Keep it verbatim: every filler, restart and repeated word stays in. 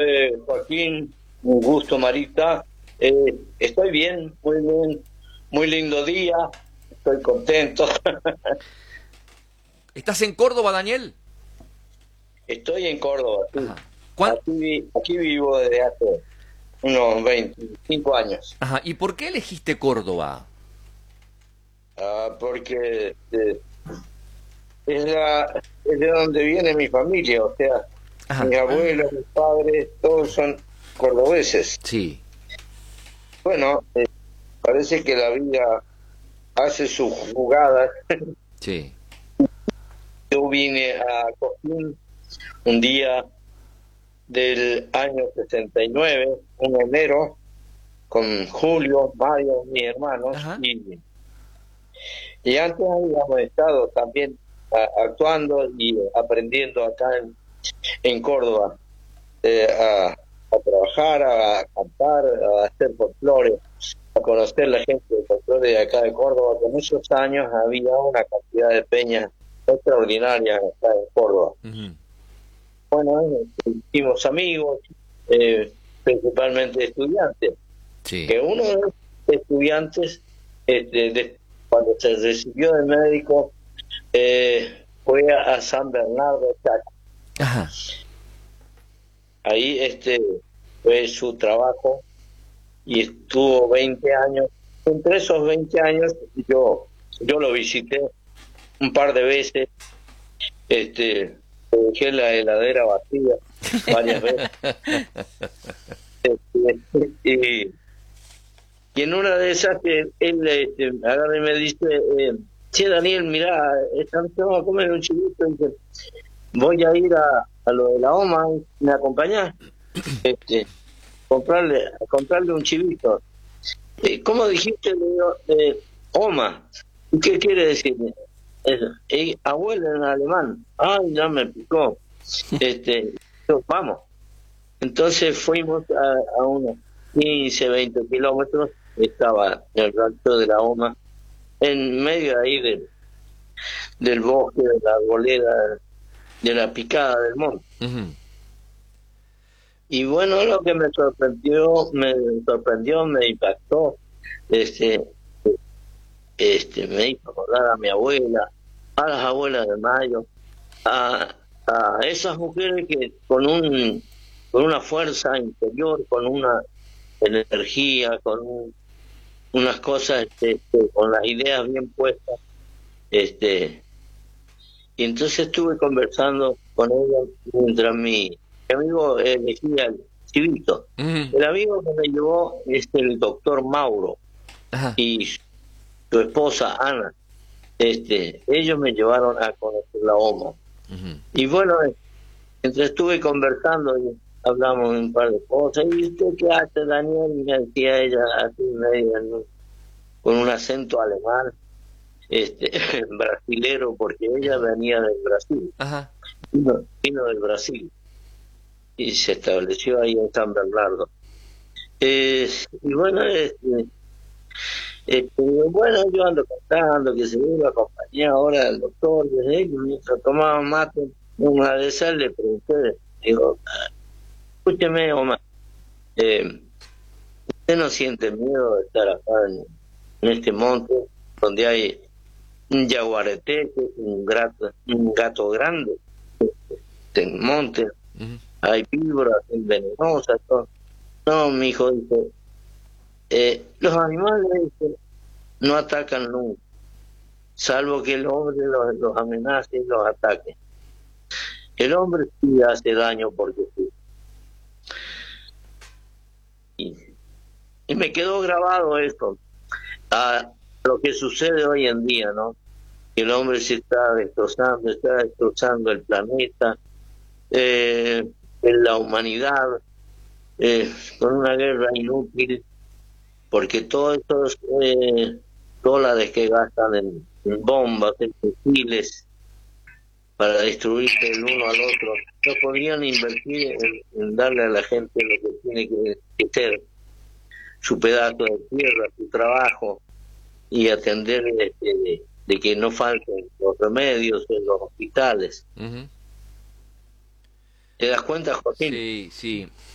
eh, Joaquín, un gusto, Marita. Eh, estoy bien, muy bien, muy lindo día, estoy contento. ¿Estás en Córdoba, Daniel? Estoy en Córdoba, sí. Ajá. ¿Cuán- Aquí, vi- aquí vivo desde hace unos veinticinco años, Ajá. ¿Y por qué elegiste Córdoba? ah, porque eh, es, la, es de donde viene mi familia, o sea, Ajá. mis abuelos, Ah, mis padres, todos son cordobeses. sí, Bueno, eh, parece que la vida hace sus jugadas. sí. Yo vine a Coquín un día del año sesenta y nueve, en enero, con Julio, Mario, mis hermanos, Ajá. y, y antes habíamos estado también a- actuando y aprendiendo acá en, en Córdoba, eh, a, a trabajar, a, cantar, a hacer folclore, a conocer la gente de folclore de acá de Córdoba, que en esos años había una cantidad de peñas extraordinarias acá en Córdoba. Ujú. Bueno, eh, hicimos amigos, eh, principalmente estudiantes, Sí. que uno de los estudiantes, este, de- cuando se recibió de médico, eh, fue a, a San Bernardo, Chaco. Ajá. Ahí este, fue su trabajo y estuvo veinte años. Entre esos veinte años yo, yo lo visité un par de veces, este, dejé la heladera vacía varias veces. Este, y Y en una de esas, que él este, agarra y me dice, eh, che, Daniel, mirá, esta noche vamos a comer un chivito, y dice, voy a ir a, a lo de la OMA, ¿me acompañás? Este, comprarle, a comprarle un chivito. Eh, ¿Cómo dijiste? Le digo, eh, OMA. ¿Y qué quiere decir eso? Eh, abuela en alemán. Ay, ya me picó. Este, yo, vamos. Entonces fuimos a, a unos quince, veinte kilómetros, estaba el rancho de la OMA, en medio ahí de, del bosque, de la arboleda, de la picada del monte. Ujú. Y bueno, lo que me sorprendió, me sorprendió, me impactó, este, este, me hizo acordar a mi abuela, a las abuelas de Mayo, a, a esas mujeres que con un, con una fuerza interior, con una energía, con un- unas cosas, este, este, con las ideas bien puestas, este, y entonces estuve conversando con ella mientras mi, mi amigo elegía el chivito. Ujú. El amigo que me llevó es el doctor Mauro Ajá. y su esposa Ana. Este, ellos me llevaron a conocer la OMA. Ujú. Y bueno, entre estuve conversando y hablamos un par de cosas. ¿Y usted qué hace, Daniel? Y me decía ella así medio en un- con un acento alemán, este, brasilero, porque ella venía del Brasil, Ajá. vino, vino del Brasil y se estableció ahí en San Bernardo. Eh, y bueno, este, este, bueno, yo ando contando que se iba a acompañar ahora al doctor, desde ahí, mientras tomaba mate, una de esas le pregunté, digo, escúcheme, Omar, eh, ¿usted no siente miedo de estar acá en, en este monte donde hay un jaguarete, que es un gato, un gato grande, en monte, Ujú. hay víboras venenosas, todo? No, mi hijo dice, eh, los animales dice, no atacan nunca, salvo que el hombre los, los amenace y los ataque. El hombre sí hace daño porque sí. Y, y me quedó grabado esto, a lo que sucede hoy en día, ¿no? Que el hombre se está destrozando, está destrozando el planeta, eh, en la humanidad, eh, con una guerra inútil, porque todos estos eh, dólares que gastan en, en bombas, en fusiles, para destruirse el uno al otro, no podrían invertir en, en darle a la gente lo que tiene que, que ser su pedazo de tierra, su trabajo, y atender de, de- de que no falten los remedios en los hospitales. Ujú. ¿Te das cuenta, Joaquín? Sí, sí.